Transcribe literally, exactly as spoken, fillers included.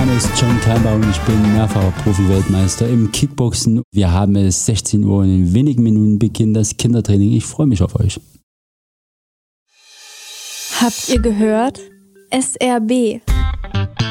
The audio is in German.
Name ist John Kalber und ich bin mehrfacher Profi-Weltmeister im Kickboxen. Wir haben es sechzehn Uhr und in wenigen Minuten beginnt das Kindertraining. Ich freue mich auf euch. Habt ihr gehört? S R B